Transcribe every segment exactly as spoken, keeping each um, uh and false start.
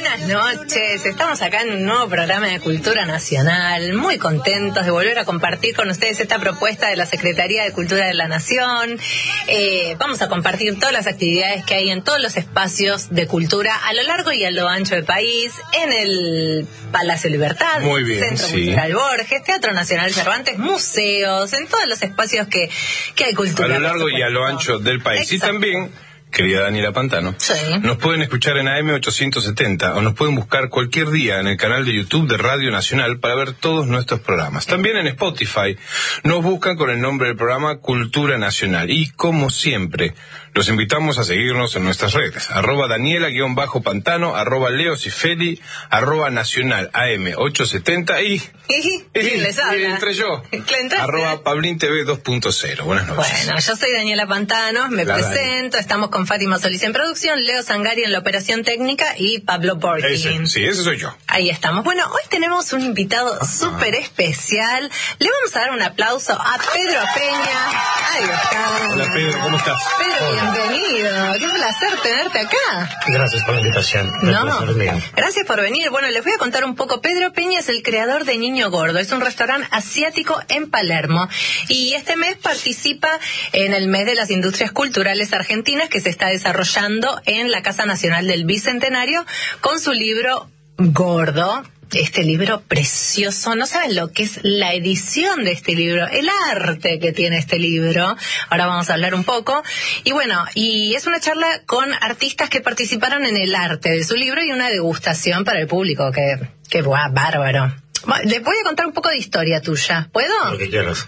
Buenas noches, estamos acá en un nuevo programa de Cultura Nacional, muy contentos de volver a compartir con ustedes esta propuesta de la Secretaría de Cultura de la Nación. Eh, vamos a compartir todas las actividades que hay en todos los espacios de cultura a lo largo y a lo ancho del país, en el Palacio Libertad, muy bien, Centro sí. Cultural Borges, Teatro Nacional Cervantes, museos, en todos los espacios que, que hay cultura. A lo largo y a lo ancho del país. Exacto. Y también, querida Daniela Pantano, sí. nos pueden escuchar en A M ochocientos setenta o nos pueden buscar cualquier día en el canal de YouTube de Radio Nacional para ver todos nuestros programas. También en Spotify nos buscan con el nombre del programa Cultura Nacional. Y como siempre, los invitamos a seguirnos en nuestras redes. Arroba Daniela-Pantano, arroba Leo Cifeli, arroba Nacional A M ochocientos setenta y... ¿Y? ¿Quién les habla? Y entre yo. Arroba Pablín T V dos punto cero. Buenas noches. Bueno, yo soy Daniela Pantano, me La presento, Dani. Estamos con Fátima Solís en producción, Leo Sangari en la operación técnica y Pablo Borghi. Ese, sí, ese soy yo. Ahí estamos. Bueno, hoy tenemos un invitado súper especial. Le vamos a dar un aplauso a Pedro Peña. Ahí está. Hola Pedro, ¿cómo estás? Pedro, Hola. Bienvenido. Qué placer tenerte acá. Gracias por la invitación. No, gracias por venir. Bueno, les voy a contar un poco. Pedro Peña es el creador de Niño Gordo. Es un restaurante asiático en Palermo. Y este mes participa en el mes de las industrias culturales argentinas que se está desarrollando en la Casa Nacional del Bicentenario con su libro Gordo. Este libro precioso, no saben lo que es la edición de este libro, el arte que tiene este libro. Ahora vamos a hablar un poco. Y bueno, y es una charla con artistas que participaron en el arte de su libro y una degustación para el público, que, que buah, bárbaro. Les voy a contar un poco de historia tuya, ¿puedo? Lo que quieras.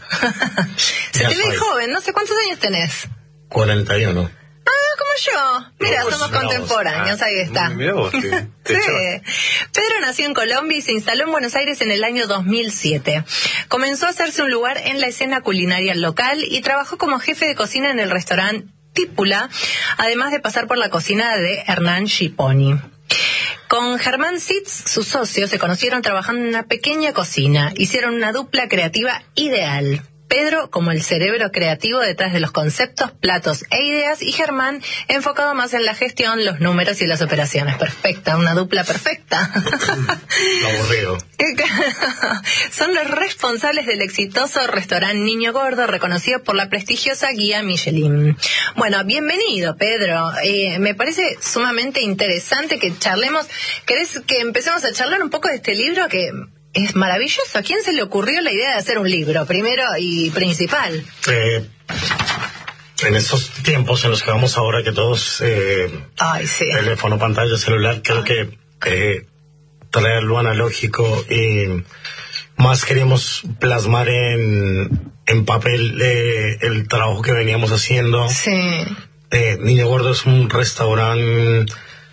Se Ya te ve soy. joven, no sé cuántos años tenés. cuarenta y uno. Ah, como yo. Mira, No, pues, somos mirá vos. contemporáneos, Ah, ahí está. Mira vos, te, te Sí. Pedro nació en Colombia y se instaló en Buenos Aires en el año dos mil siete. Comenzó a hacerse un lugar en la escena culinaria local y trabajó como jefe de cocina en el restaurante Típula, además de pasar por la cocina de Hernán Schiponi. Con Germán Sitz, su socio, se conocieron trabajando en una pequeña cocina. Hicieron una dupla creativa ideal. Pedro como el cerebro creativo detrás de los conceptos, platos e ideas, y Germán enfocado más en la gestión, los números y las operaciones. Perfecta, una dupla perfecta. Lo aburrido. Son los responsables del exitoso restaurante Niño Gordo, reconocido por la prestigiosa guía Michelin. Bueno, bienvenido, Pedro. Eh, me parece sumamente interesante que charlemos. ¿Querés que empecemos a charlar un poco de este libro que es maravilloso? ¿A quién se le ocurrió la idea de hacer un libro, primero y principal? Eh, en estos tiempos en los que vamos ahora, que todos, eh, Ay, sí. teléfono, pantalla, celular, creo que eh, traer lo analógico y más queríamos plasmar en, en papel eh, el trabajo que veníamos haciendo. Sí. Eh, Niño Gordo es un restaurante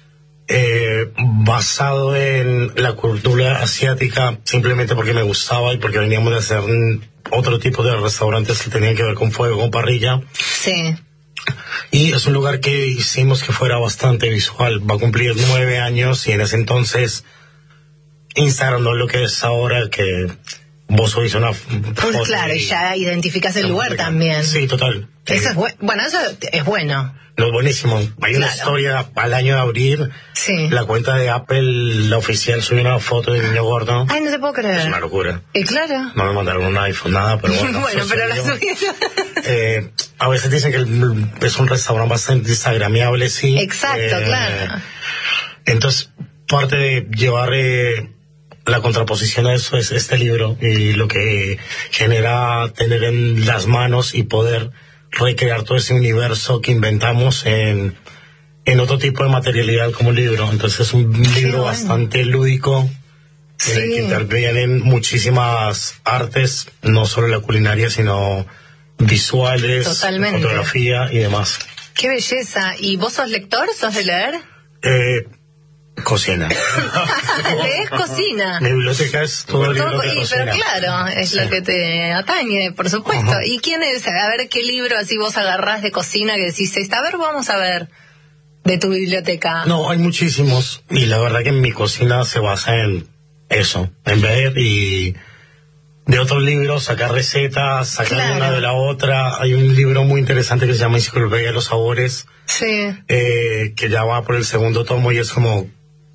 Eh, basado en la cultura asiática, simplemente porque me gustaba y porque veníamos de hacer otro tipo de restaurantes que tenían que ver con fuego, con parrilla. Sí. Y es un lugar que hicimos que fuera bastante visual. Va a cumplir nueve años y en ese entonces Instagram no es lo que es ahora, que vos subís una foto. Pues claro, y ya identificás el lugar también. Sí, total. Eso es bu- bueno, eso es bueno. No, es buenísimo. Hay una Claro. historia al año de abrir. Sí. La cuenta de Apple, la oficial, subió una foto de Niño Gordo. Ay, no te puedo creer. Es una locura. Y claro. No me mandaron un iPhone, nada, pero bueno. Bueno, pero la sucedió. subieron. Eh, a veces dicen que el- es un restaurante bastante instagramiable, sí. Exacto, Eh, claro. Entonces, parte de llevar eh, la contraposición a eso es este libro y lo que genera tener en las manos y poder recrear todo ese universo que inventamos en, en otro tipo de materialidad como un libro. Entonces es un libro bueno. bastante lúdico, en el Sí. que intervienen muchísimas artes, no solo la culinaria, sino visuales, Totalmente. fotografía y demás. Qué belleza. ¿Y vos sos lector? ¿Sos de leer? Eh, cocina. Lees cocina. Mi biblioteca es todo el libro Todo- de y, cocina. pero claro, es Sí. lo que te atañe, por supuesto. Ajá. ¿Y quién es? A ver, ¿qué libro así vos agarrás de cocina que decís, a ver, vamos a ver, de tu biblioteca? No, hay muchísimos. Y la verdad que mi cocina se basa en eso, en ver y de otros libros sacar recetas, sacar Claro. una de la otra. Hay un libro muy interesante que se llama Enciclopedia de los Sabores, Sí. eh, que ya va por el segundo tomo y es como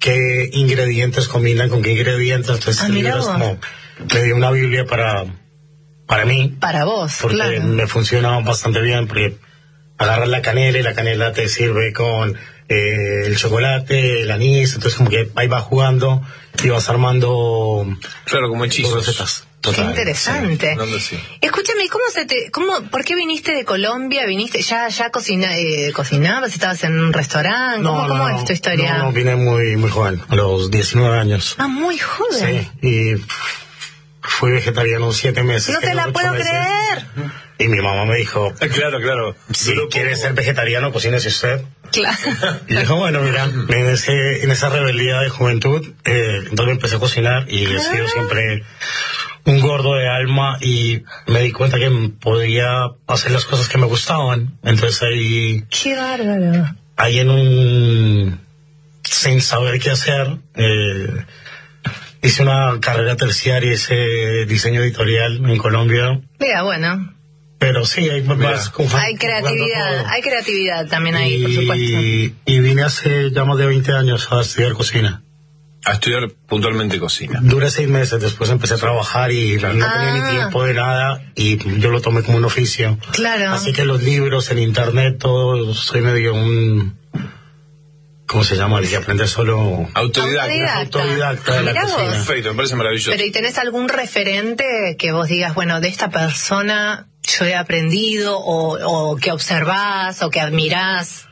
qué ingredientes combinan con qué ingredientes. Entonces Ah, este mira libro es vos. como, me dio una Biblia para, para mí, Para vos, porque claro. me funciona bastante bien, porque agarras la canela y la canela te sirve con eh, el chocolate, el anís, entonces como que ahí vas jugando y vas armando Claro, como tus hechizos. recetas. Qué Total, interesante. sí, no, sí. Escúchame, ¿cómo se te, cómo, por qué viniste de Colombia? ¿Viniste ya, ya cocina, eh, cocinabas? ¿Estabas en un restaurante? No, ¿Cómo, no, cómo no, es tu historia? No, no, vine muy, muy joven, a los diecinueve años. Ah, muy joven. Sí, y fui vegetariano siete meses. No te que la ocho puedo meses. creer. Y mi mamá me dijo, Ah, claro, claro. si Duró quiere poco. ser vegetariano, cocínese usted. Claro. Y dijo, bueno, mira, en, ese, en esa rebeldía de juventud, eh, entonces empecé a cocinar y he sido siempre un gordo de alma y me di cuenta que podía hacer las cosas que me gustaban. Entonces ahí, Qué bárbaro. ahí en un, sin saber qué hacer, eh, hice una carrera terciaria, hice diseño editorial en Colombia. Mira, bueno, Pero sí, hay vas con- hay creatividad, todo. hay creatividad también ahí, por supuesto. Y, y vine hace ya más de veinte años a estudiar cocina. A estudiar puntualmente cocina. Duré seis meses, después empecé a trabajar y no tenía Ah. ni tiempo de nada y yo lo tomé como un oficio. Claro. Así que los libros, el internet, todo, soy medio un... ¿Cómo se llama? El que aprende solo... Autodidacta. Autodidacta. Autodidacta de la Mirá cocina. vos. Perfecto, me parece maravilloso. Pero ¿y tenés algún referente que vos digas, bueno, de esta persona yo he aprendido o, o que observás o que admirás?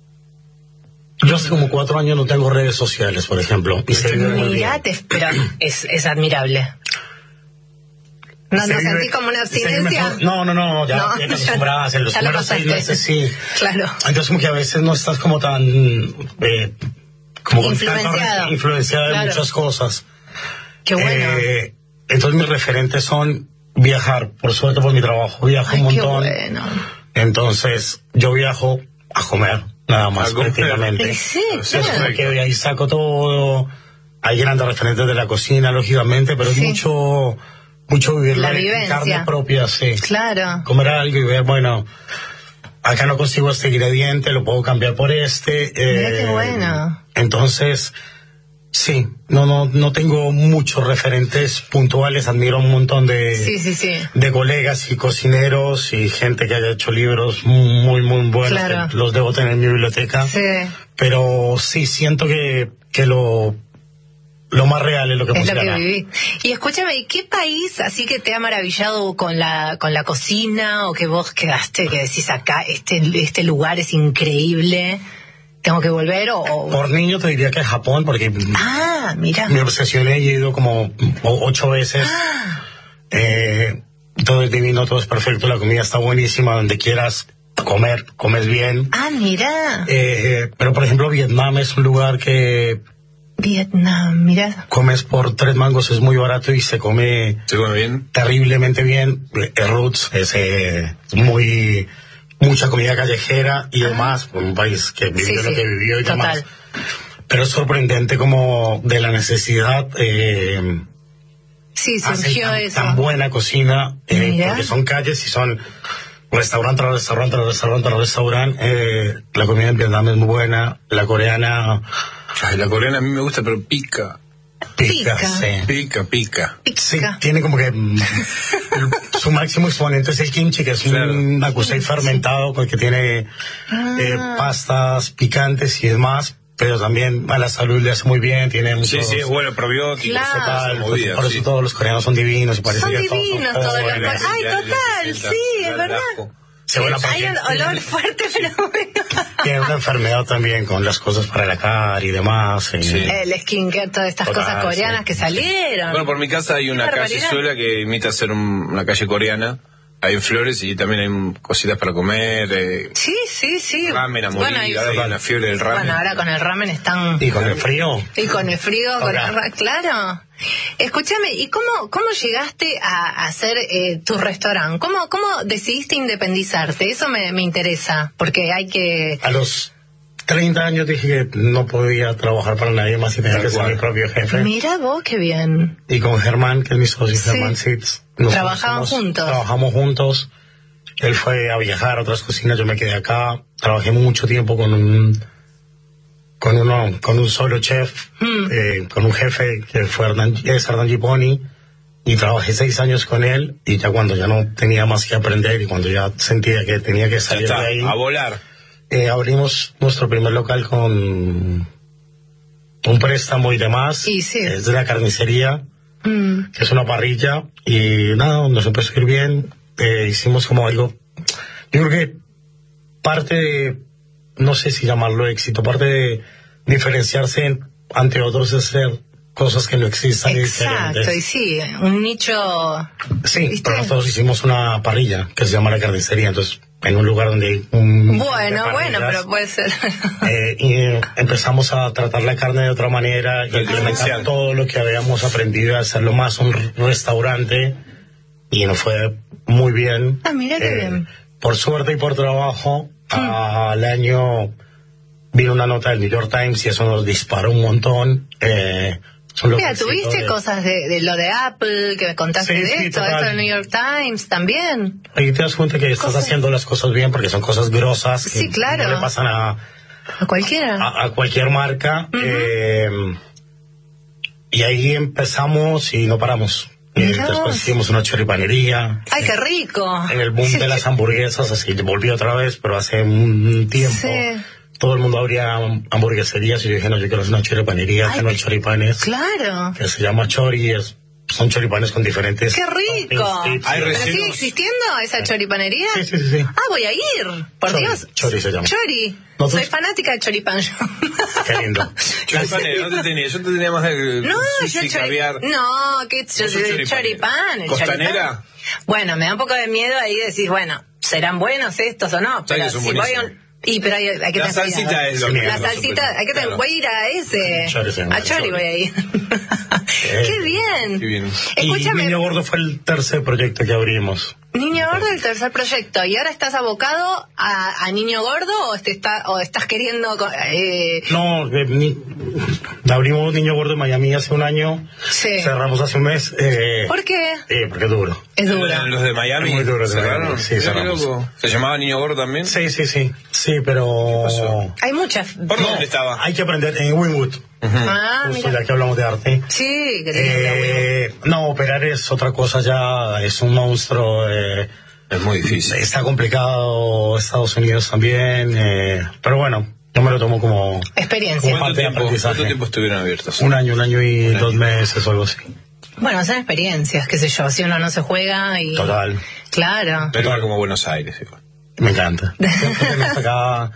Yo hace como cuatro años no tengo redes sociales, por ejemplo. Y se vive muy bien. Mirate, pero es, es admirable. ¿No, Se no vive- sentís como una se vive abstinencia? mejor. No, no, no, ya, No, ya te acostumbras en los ya lo primeros seis pasaste. meses, sí. Claro. Entonces como que a veces no estás como tan... Eh, como con tanta Influenciado. re- influenciado Claro. de muchas cosas. Qué bueno. Eh, entonces mis referentes son viajar, por suerte por mi trabajo, viajo Ay, un qué montón. bueno. Entonces yo viajo a comer, nada más, A comer. prácticamente. Y sí, O sea, es claro. como que de ahí saco todo, hay grandes referentes de la cocina, lógicamente, pero Sí. es mucho, mucho vivir La la vivencia. carne propia, sí. Claro. Comer algo y ver, bueno, acá no consigo este ingrediente, lo puedo cambiar por este. Mira eh, qué bueno. Entonces, sí, no, no, no tengo muchos referentes puntuales, admiro un montón de, Sí, sí, sí. de colegas y cocineros y gente que haya hecho libros muy, muy buenos, Claro. que los debo tener en mi biblioteca. Sí. Pero sí, siento que, que lo, lo más real es lo que Es lo funciona. que viví. Y escúchame, ¿y qué país así que te ha maravillado con la con la cocina o que vos quedaste que decís acá este este lugar es increíble? ¿Tengo que volver o...? o- Por niño te diría que Japón, porque Ah, mira. me obsesioné y he ido como o- ocho veces. Ah, Eh, todo es divino, todo es perfecto, la comida está buenísima, donde quieras comer, comes bien. ah, mira. Eh, pero por ejemplo Vietnam es un lugar que Vietnam, mira. comes por tres mangos, es muy barato y se come ¿Se come bien? terriblemente bien. El roots es eh, muy mucha comida callejera y demás, por un país que vivió Sí, lo sí, que vivió y total. demás. Pero es sorprendente como de la necesidad eh, Sí, hacen surgió tan, eso. tan buena cocina, eh, Mira. porque son calles y son restaurante tras restaurante tras restaurante tras restaurante. Eh, la comida en Vietnam es muy buena, la coreana Ay, la coreana a mí me gusta, pero pica. pica, Pica. sí. Pica, pica. Sí, Pica. tiene como que mm, su máximo exponente es el kimchi, que es Claro. un akusei fermentado con el que tiene Ah. eh, pastas picantes y demás, pero también a la salud le hace muy bien, tiene muchos... Sí, sí, es bueno, probiótico. Claro. Total, Como día, por sí. eso todos los coreanos son divinos y parece Son que todos divinos son todos los jóvenes. coreanos. Ay, total, sí, es verdad. Sí, bueno, Hay porque un olor fuerte, pero bueno. tiene una enfermedad también con las cosas para la cara y demás. y- Sí. El skincare, todas estas Total, cosas coreanas sí. que salieron. Bueno, por mi casa hay una Qué calle barbaridad. sola que imita ser un- una calle coreana. Hay en Flores y también hay mm, cositas para comer. Eh, Sí, sí, sí. ramen a morir. Bueno, y- Ahora hay una fiebre del ramen. bueno, ahora con el ramen están... Y con el frío. Y con el frío, con Ahora. el ra- claro. Escúchame, ¿y cómo cómo llegaste a, a hacer eh, tu restaurante? ¿Cómo cómo decidiste independizarte? Eso me, me interesa, porque hay que... A los treinta años dije que no podía trabajar para nadie más y tenía Tal que ser cual. mi propio jefe. Mira vos, qué bien. Y con Germán, que es mi socio, Sí. Germán Sitz. nos Trabajaban conocimos, juntos. Trabajamos juntos. Él fue a viajar a otras cocinas, yo me quedé acá. Trabajé mucho tiempo con un con un no, con un solo chef, Mm. eh, con un jefe que fue Hernán, es Hernán Giponi, y trabajé seis años con él, y ya cuando ya no tenía más que aprender y cuando ya sentía que tenía que Ya salir está, de ahí, a volar. eh, abrimos nuestro primer local con un préstamo y demás. Y sí. Es de la carnicería, Mm. que es una parrilla, y nada, nos empezó a ir bien. Eh, hicimos como algo, yo creo que parte de, no sé si llamarlo éxito, parte de diferenciarse en- ante otros es ser cosas que no existan. Exacto, y diferentes. sí, un nicho... Sí, ¿viste? pero nosotros hicimos una parrilla que se llama la carnicería, entonces en un lugar donde hay un... Bueno, de bueno, parrillas, pero puede ser. eh, y eh, empezamos a tratar la carne de otra manera y a implementar Diferencial. todo lo que habíamos aprendido a hacerlo más un r- restaurante, y nos fue muy bien. Ah, mira qué Eh, bien. Por suerte y por trabajo, al año vino una nota del New York Times y eso nos disparó un montón. Eh, son los Mira, éxitos tuviste de- cosas de, de lo de Apple, que me contaste Sí, de sí, esto, total. esto del New York Times también. Ahí te das cuenta que estás Cosas- haciendo las cosas bien porque son cosas grosas que Sí, claro. no le pasan a, A cualquiera. a, a cualquier marca. eh, y ahí empezamos y no paramos. Y Mirá después vos. hicimos una choripanería. Ay, qué rico. En el boom de las hamburguesas, así volví otra vez, pero hace un tiempo. Sí. Todo el mundo abría hamburgueserías y yo dije, no, yo quiero hacer una choripanería, Ay, que no hay choripanes. Claro. Que se llama Chori, es, son choripanes con diferentes... ¡Qué rico! toppings, tips, Hay y- ¿Pero recién- sigue existiendo esa choripanería? Sí, sí, sí, sí. Ah, voy a ir. Por Chori, Dios. Chori se llama. Chori. Nosotros- Soy fanática de choripán. yo. Qué lindo. Choripanes, no te tenía, yo te tenía más de No, sushi, yo chori- caviar. No, que yo ¿Vos sos el choripán? choripán. el ¿Costanera? choripán. Bueno, me da un poco de miedo ahí decir, bueno, ¿serán buenos estos o no? Pero que son si voy a buenísimos. un... Y pero hay, hay que La tener salsita cuidado. es lo que- La lo salsita, hay que tener, Claro. voy a ir a ese. Chori se llama, A Chori Chori. voy a ir. ¡Qué bien! Qué bien. Y Escúchame, Niño Gordo fue el tercer proyecto que abrimos. Niño Gordo, el tercer proyecto. ¿Y ahora estás abocado a, a Niño Gordo o, te está, o estás queriendo... co- Eh, No, eh, ni- abrimos Niño Gordo en Miami hace un año, sí. cerramos hace un mes. Eh, ¿Por qué? eh, porque es duro. Es duro. Los de Miami. Es muy duro, los de ¿cerraron? Miami, sí, Mira qué cerramos. loco. ¿Se llamaba Niño Gordo también? Sí, sí, sí. Sí, pero... pasó? Hay muchas... ¿Por No, dónde estaba? hay que aprender en Winwood. Ah, Justo mira. ya que hablamos de arte. Sí, que tenés la huevo. Eh, no, operar es otra cosa ya, es un monstruo. Eh, Es muy difícil. está complicado, Estados Unidos también. Eh, pero bueno, yo me lo tomo como Experiencia. ¿Cuánto ¿Cuánto parte de tiempo, aprendizaje. ¿Cuánto tiempo estuvieron abiertos? un año, un año y Un año. dos meses o algo así. Bueno, son experiencias, qué sé yo, si uno no se juega y... Total, Claro. Un lugar como Buenos Aires, igual. me encanta. Tenemos acá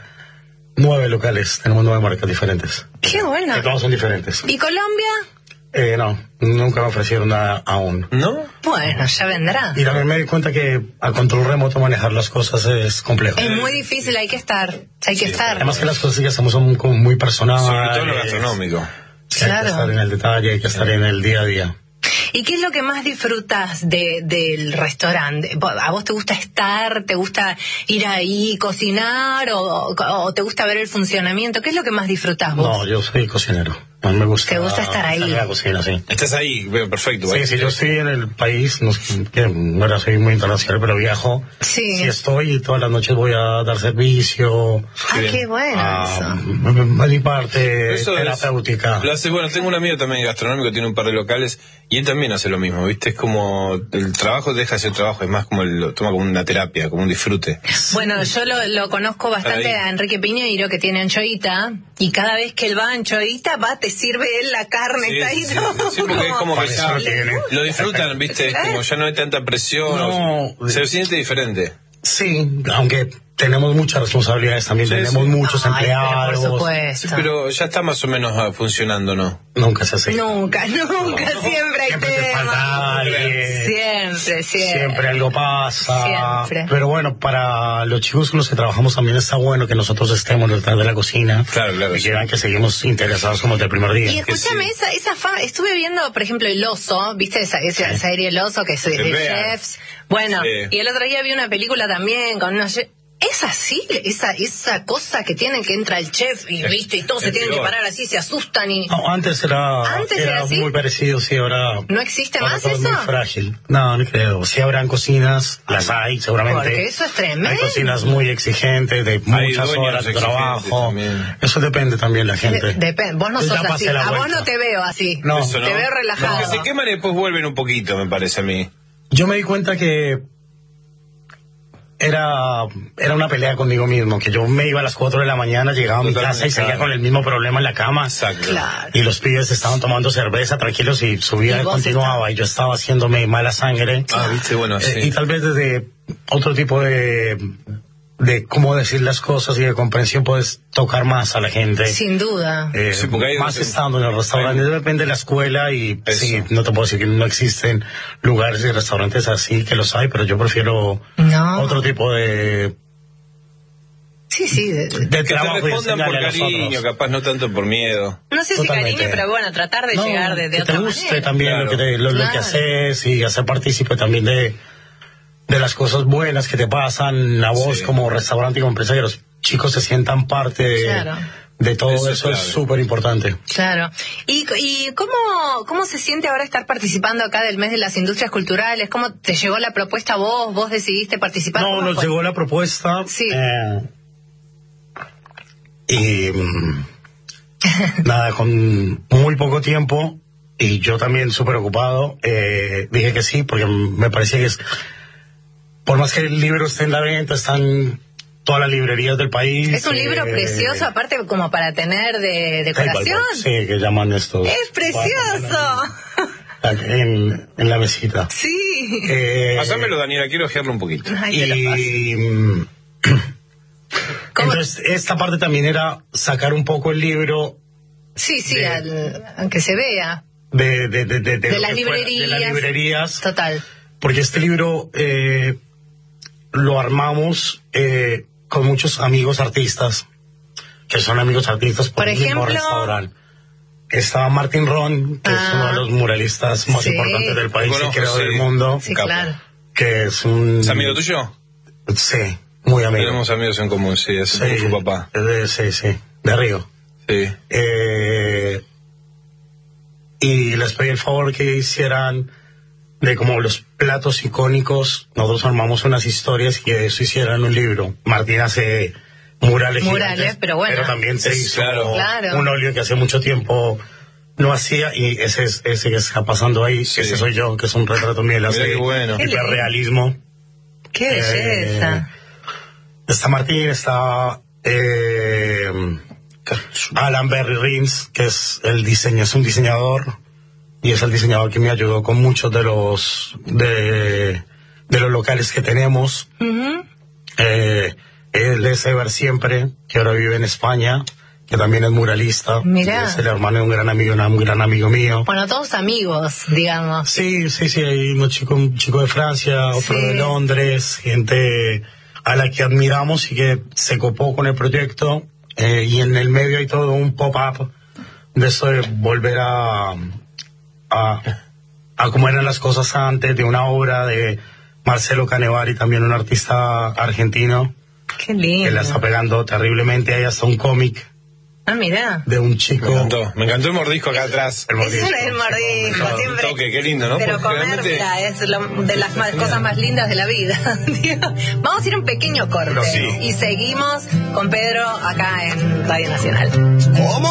nueve locales, tenemos nueve marcas diferentes. Qué bueno. Que todos son diferentes. ¿Y Colombia? Eh, no, nunca me ofrecieron nada aún. ¿No? Bueno, ya vendrá. Y también me di cuenta que a control remoto manejar las cosas es complejo. Es muy difícil, hay que estar, hay que estar. Además que las cosas que hacemos son como muy personales. Sobre todo lo gastronómico. Sí, hay Claro. que estar en el detalle, hay que estar en el día a día. ¿Y qué es lo que más disfrutas de, del restaurante? ¿A vos te gusta estar, te gusta ir ahí, cocinar o, o te gusta ver el funcionamiento? ¿Qué es lo que más disfrutás vos? No, yo soy cocinero. A mí me gusta. ¿Te gusta estar ahí? salir a la cocina, sí. Estás ahí, veo, perfecto. Sí, ahí. sí, yo estoy en el país, no, sé, que no era, soy muy internacional, pero viajo. Sí. Sí estoy y todas las noches voy a dar servicio, Ah, bien. qué bueno a, eso. a mi parte Eso es- terapéutica. Lo hace, bueno, tengo un amigo también gastronómico, tiene un par de locales y él también hace lo mismo, ¿viste? Es como el trabajo deja de ser trabajo, es más como el- lo toma como una terapia, como un disfrute. Bueno, yo lo, lo conozco bastante Ahí. a Enrique Piñeiro, que tiene anchoita, y cada vez que él va a anchoita, va, te sirve él la carne, Sí, está ahí sí, todo. sí, porque es como que ya Para eso tiene. lo disfrutan, ¿viste? Es como ya no hay tanta presión, No. se siente diferente. Sí, aunque tenemos muchas responsabilidades también, Sí, tenemos sí. muchos Ay, pero empleados. por supuesto. Sí, pero ya está más o menos ah, funcionando, ¿no? Nunca se hace. Nunca, nunca, siempre hay Siempre te temas. falta alguien. Siempre, siempre. Siempre algo pasa. Siempre. Pero bueno, para los chicos con los que trabajamos también está bueno que nosotros estemos detrás de la cocina. Claro, claro, Y sí. que vean que seguimos interesados como desde el primer día. Y escúchame, sí. esa, esa fa- estuve viendo, por ejemplo, El Oso, ¿viste esa, esa serie El Oso que es de De Bear. chefs? Bueno, Sí. y el otro día vi una película también con unos... che- ¿Es así? Esa esa cosa que tienen que entra el chef y viste y todos se tienen que parar así, se asustan y... No, antes era, ¿Antes era, era así? muy parecido, sí, ahora... ¿No existe ahora más todo es eso? muy frágil. No, no creo. Sí habrán cocinas, las hay seguramente. Porque eso es tremendo. Hay cocinas muy exigentes, de muchas dueños horas de exigentes trabajo. también. Eso depende también de la gente. De- depende. Vos no Yo sos ya pasé así. la A vos vuelta. no te veo así. No. Eso, ¿no? Te veo Los relajado. que se queman y después vuelven un poquito, me parece a mí. Yo me di cuenta que era era una pelea conmigo mismo, que yo me iba a las cuatro de la mañana, llegaba a mi Totalmente, casa y seguía claro. con el mismo problema en la cama. Exacto. Claro. Y los pibes estaban tomando cerveza tranquilos y su vida Y vos continuaba estabas- y yo estaba haciéndome mala sangre. Ah, viste, bueno, sí. Eh, y tal vez desde otro tipo de de cómo decir las cosas y de comprensión puedes tocar más a la gente. Sin duda. Eh, Sí, porque hay- más estando en el restaurante, hay- depende de la escuela y Eso. sí, no te puedo decir que no existen lugares y restaurantes así, que los hay, pero yo prefiero No. otro tipo de, Sí, sí. de- de Que te trabajo y respondan por enseñarle a los cariño, otros. capaz no tanto por miedo. No sé si Totalmente. cariño, pero bueno, tratar de No, llegar de, de que otra te guste manera. también Claro. lo, que te- lo, lo Claro. que haces y hacer partícipe también de, de las cosas buenas que te pasan a vos Sí. como restaurante y como empresa, que los chicos se sientan parte de, Claro. de todo Eso eso, es es clave. súper importante. Claro. ¿Y, y cómo, cómo se siente ahora estar participando acá del mes de las industrias culturales? ¿Cómo te llegó la propuesta a vos? ¿Vos decidiste participar? No, ¿Cómo nos fue? llegó la propuesta. Sí. eh, y mm, nada, con muy poco tiempo y yo también súper ocupado, eh, dije que sí, porque me parecía que es, por más que el libro esté en la venta, están todas las librerías del país. Es un libro eh, precioso, aparte como para tener de decoración. Sí, que llaman estos. ¡Es precioso! En, en la mesita. Sí. Eh, Pásamelo, Daniela, quiero ojearlo un poquito. Ay, te lo paso. y mm, ¿Cómo? entonces esta parte también era sacar un poco el libro Sí, sí, de- al, aunque se vea. de, de, de, de, De, lo las que fuera, librerías. de las librerías, Total. porque este libro eh, lo armamos eh, con muchos amigos artistas, que son amigos artistas por, Por el mismo ejemplo- restaurante. Estaba Martín Ron, que es Ah. uno de los muralistas más Sí. importantes del país Lo y conozco, creo sí. del mundo, Sí, capo. claro. que es un... ¿Es amigo tuyo? Sí, muy amigo. Tenemos amigos en común, sí, es Sí, como su papá. es de- sí, sí, de Río. Sí. Eh, y les pedí el favor que hicieran de como los platos icónicos. Nosotros armamos unas historias y de eso hicieran un libro. Martín hace murales, Murales, gigantes, pero bueno. pero también se Es hizo claro. Claro. un óleo que hace mucho tiempo no hacía, y ese es ese que está pasando ahí, Sí. ese soy yo, que es un retrato mío, él Mirá hace qué bueno. Qué lindo. hiperrealismo. ¡Qué Eh, belleza! Está Martín, está eh, Alan Berry Rins, que es el diseño, es un diseñador y es el diseñador que me ayudó con muchos de los de, de los locales que tenemos. Ujú. Eh, él es Ever Siempre, que ahora vive en España, que también es muralista. Mirá. Es el hermano de un gran amigo, un gran amigo mío. Bueno, todos amigos, digamos. Sí, sí, sí, hay un chico, un chico de Francia, otro Sí. de Londres, gente a la que admiramos y que se copó con el proyecto, eh, y en el medio hay todo un pop-up de eso de volver a, a, a cómo eran las cosas antes, de una obra de Marcelo Canevari, también un artista argentino, Qué lindo. que la está pegando terriblemente. Hay hasta un cómic Ah, mirá. de un chico. Me encantó. Me encantó el mordisco acá atrás. El Eso mordisco. es el mordisco, Un siempre. toque, qué lindo, ¿no? Pero Porque comer, realmente- mira, es lo- de las más- cosas más lindas de la vida. Vamos a ir a un pequeño corte Pero sí. y seguimos con Pedro acá en Radio Nacional. ¿Cómo?